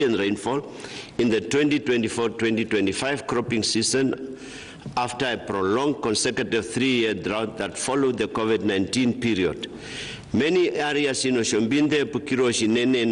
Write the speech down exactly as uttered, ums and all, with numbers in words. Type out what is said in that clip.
rainfall in the twenty twenty-four twenty twenty-five cropping season after a prolonged consecutive three-year drought that followed the COVID nineteen period. Many areas in Oshombinde, Pukiro, Shinene,